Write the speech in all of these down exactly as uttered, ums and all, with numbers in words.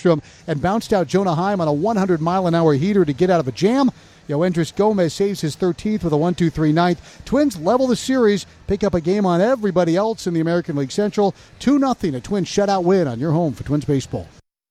Lidstrom and bounced out Jonah Heim on a one hundred mile an hour heater to get out of a jam. Yoendris Gomez saves his thirteenth with a one two three ninth. Twins level the series, pick up a game on everybody else in the American League Central. two nothing, a Twins shutout win on your home for Twins baseball.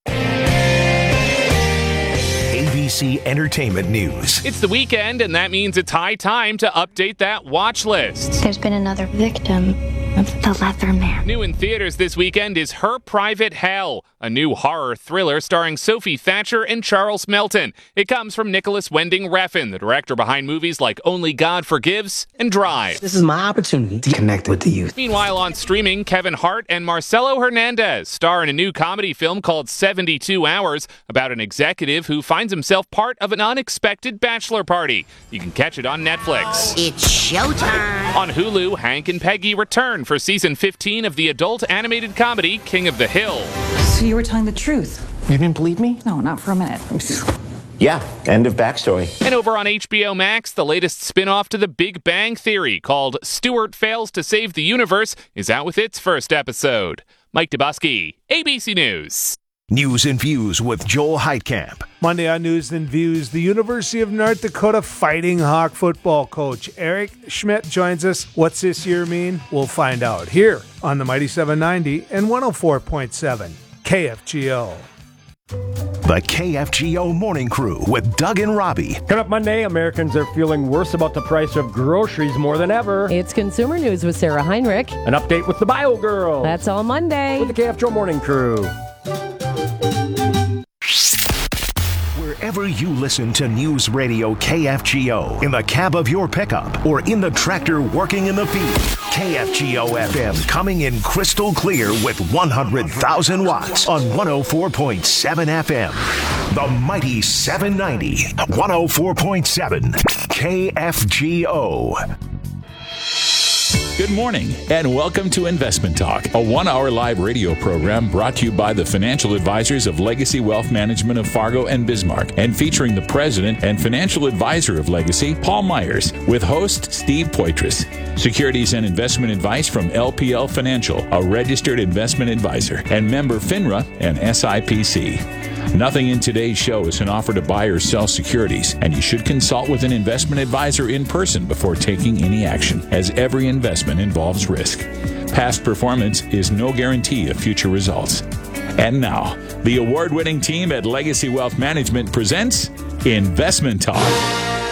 A B C Entertainment News. It's the weekend, and that means it's high time to update that watch list. There's been another victim of the Leather Man. New in theaters this weekend is Her Private Hell, a new horror thriller starring Sophie Thatcher and Charles Melton. It comes from Nicholas Winding Refn, the director behind movies like Only God Forgives and Drive. This is my opportunity to connect with the youth. Meanwhile, on streaming, Kevin Hart and Marcelo Hernandez star in a new comedy film called seventy-two hours about an executive who finds himself part of an unexpected bachelor party. You can catch it on Netflix. It's showtime. On Hulu, Hank and Peggy return for season fifteen of the adult animated comedy King of the Hill. So you were telling the truth? You didn't believe me? No, not for a minute. Yeah, end of backstory. And over on H B O Max, the latest spin-off to The Big Bang Theory called Stuart Fails to Save the Universe is out with its first episode. Mike Dubusky, A B C News. News and Views with Joel Heitkamp. Monday on News and Views, the University of North Dakota Fighting Hawk football coach Eric Schmidt joins us. What's this year mean? We'll find out here on the Mighty seven ninety and one oh four point seven K F G O. The K F G O Morning Crew with Doug and Robbie. Coming up Monday, Americans are feeling worse about the price of groceries more than ever. It's Consumer News with Sarah Heinrich. An update with the Bio Girl. That's all Monday. With the K F G O Morning Crew. Wherever you listen to News Radio K F G O, in the cab of your pickup or in the tractor working in the field, K F G O F M coming in crystal clear with one hundred thousand watts on one oh four point seven F M. The Mighty seven ninety, one oh four point seven K F G O. Good morning, and welcome to Investment Talk, a one-hour live radio program brought to you by the financial advisors of Legacy Wealth Management of Fargo and Bismarck, and featuring the president and financial advisor of Legacy, Paul Myers, with host Steve Poitras. Securities and investment advice from L P L Financial, a registered investment advisor, and member FINRA and S I P C. Nothing in today's show is an offer to buy or sell securities, and you should consult with an investment advisor in person before taking any action, as every investment involves risk. Past performance is no guarantee of future results. And now, the award-winning team at Legacy Wealth Management presents Investment Talk.